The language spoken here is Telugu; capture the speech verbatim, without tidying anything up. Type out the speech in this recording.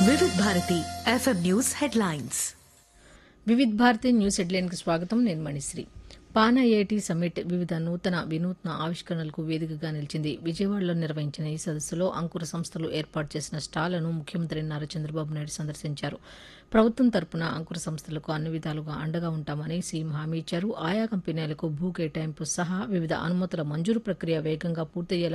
వివిధ Bharati FM news headlines. Vividh Bharati news హెడ్లైన్కి స్వాగతం. నేను మణిశ్రీ. పాన్ ఐఐటి సమ్మిట్ వివిధ నూతన వినూత్న ఆవిష్కరణలకు వేదికగా నిలిచింది. విజయవాడలో నిర్వహించిన ఈ సదస్సులో అంకుర సంస్థలు ఏర్పాటు చేసిన స్టాళ్లను ముఖ్యమంత్రి నారా చంద్రబాబు నాయుడు సందర్శించారు. ప్రభుత్వం తరపున అంకుర సంస్థలకు అన్ని విధాలుగా అండగా ఉంటామని సీఎం హామీ ఇచ్చారు. ఆయా కంపెనీలకు భూ కేటాయింపు సహా వివిధ అనుమతుల మంజూరు ప్రక్రియ వేగంగా పూర్తయ్యేలా